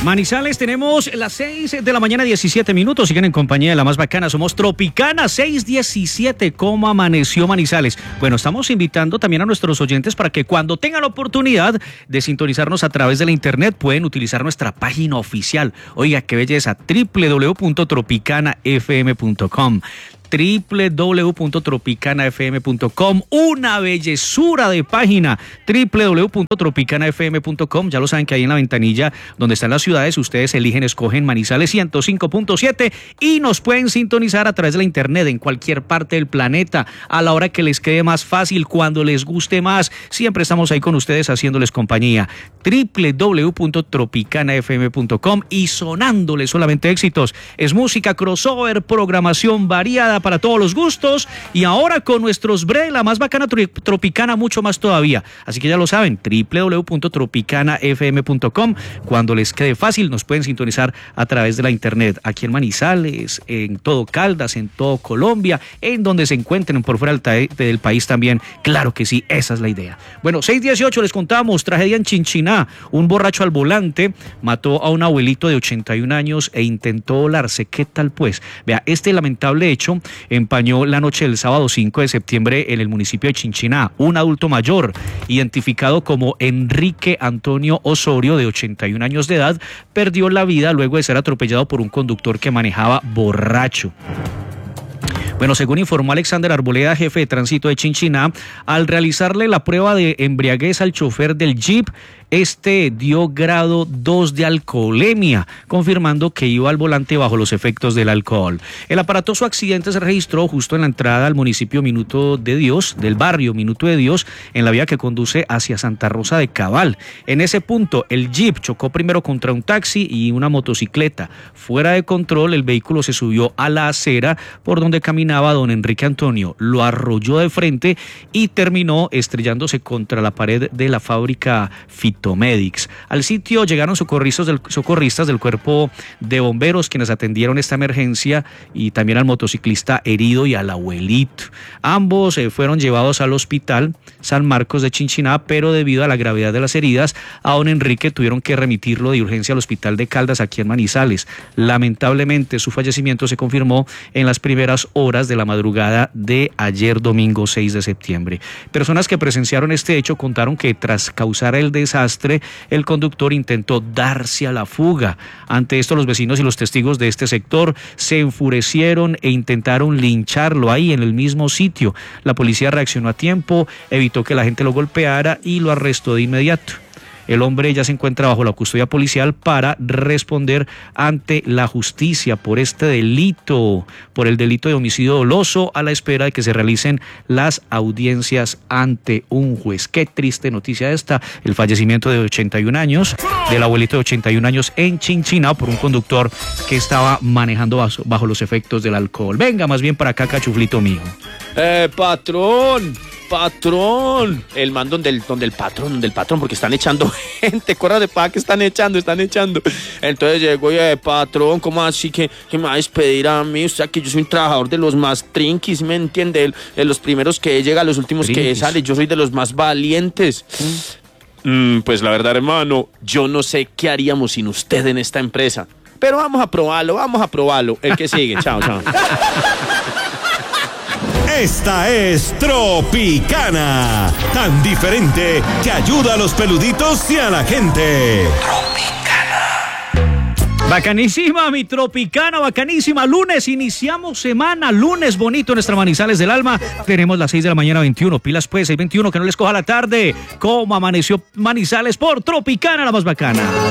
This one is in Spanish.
Manizales, tenemos las 6 de la mañana, 17 minutos. Siguen en compañía de la más bacana. Somos Tropicana 617. ¿Cómo amaneció Manizales? Bueno, estamos invitando también a nuestros oyentes para que cuando tengan la oportunidad de sintonizarnos a través de la internet, pueden utilizar nuestra página oficial. Oiga, qué belleza, www.tropicanafm.com. www.tropicanafm.com. Una bellezura de página, www.tropicanafm.com. Ya lo saben que ahí en la ventanilla donde están las ciudades, ustedes escogen Manizales 105.7 y nos pueden sintonizar a través de la internet en cualquier parte del planeta, a la hora que les quede más fácil, cuando les guste más. Siempre estamos ahí con ustedes haciéndoles compañía. www.tropicanafm.com y sonándoles solamente éxitos. Es música crossover, programación variada para todos los gustos, y ahora con nuestros la más bacana Tropicana, mucho más todavía. Así que ya lo saben, www.tropicanafm.com. Cuando les quede fácil, nos pueden sintonizar a través de la internet, aquí en Manizales, en todo Caldas, en todo Colombia, en donde se encuentren por fuera del país también. Claro que sí, esa es la idea. Bueno, 6:18 les contamos, tragedia en Chinchiná. Un borracho al volante mató a un abuelito de 81 años e intentó volarse. ¿Qué tal pues? Vea, este lamentable hecho empañó la noche del sábado 5 de septiembre en el municipio de Chinchiná. Un adulto mayor, identificado como Enrique Antonio Osorio, de 81 años de edad, perdió la vida luego de ser atropellado por un conductor que manejaba borracho. Bueno, según informó Alexander Arboleda, jefe de tránsito de Chinchiná, al realizarle la prueba de embriaguez al chofer del Jeep, este dio grado 2 de alcoholemia, confirmando que iba al volante bajo los efectos del alcohol. El aparatoso accidente se registró justo en la entrada al municipio Minuto de Dios, del barrio Minuto de Dios, en la vía que conduce hacia Santa Rosa de Cabal. En ese punto, el Jeep chocó primero contra un taxi y una motocicleta. Fuera de control, el vehículo se subió a la acera por donde caminaba don Enrique Antonio, lo arrolló de frente y terminó estrellándose contra la pared de la fábrica Fitomedics. Al sitio llegaron socorristas del cuerpo de bomberos, quienes atendieron esta emergencia, y también al motociclista herido y al abuelito. Ambos fueron llevados al hospital San Marcos de Chinchiná, pero debido a la gravedad de las heridas, a don Enrique tuvieron que remitirlo de urgencia al hospital de Caldas, aquí en Manizales. Lamentablemente, su fallecimiento se confirmó en las primeras horas de la madrugada de ayer domingo 6 de septiembre. Personas que presenciaron este hecho contaron que tras causar el desastre, el conductor intentó darse a la fuga. Ante esto, los vecinos y los testigos de este sector se enfurecieron e intentaron lincharlo ahí en el mismo sitio. La policía reaccionó a tiempo, evitó que la gente lo golpeara y lo arrestó de inmediato. El hombre ya se encuentra bajo la custodia policial para responder ante la justicia por este delito, por el delito de homicidio doloso, a la espera de que se realicen las audiencias ante un juez. Qué triste noticia esta, el fallecimiento de 81 años, del abuelito de 81 años en Chinchiná por un conductor que estaba manejando bajo los efectos del alcohol. Venga, más bien para acá, cachuflito mío. Patrón, el man donde el patrón, porque están echando gente, corra de pa' que están echando. Entonces llegó y patrón, ¿cómo así que me va a despedir a mí? O sea, que yo soy un trabajador de los más trinquis, ¿me entiende? De los primeros que llega, los últimos que sale, yo soy de los más valientes. Pues la verdad, hermano, yo no sé qué haríamos sin usted en esta empresa, pero vamos a probarlo. El que sigue, chao. Esta es Tropicana, tan diferente que ayuda a los peluditos y a la gente. Bacanísima, mi Tropicana, bacanísima. Lunes, iniciamos semana, lunes bonito en nuestra Manizales del Alma. Tenemos las 6 de la mañana, 21. Pilas pues, 6:21, que no les coja la tarde. ¿Cómo amaneció Manizales por Tropicana, la más bacana?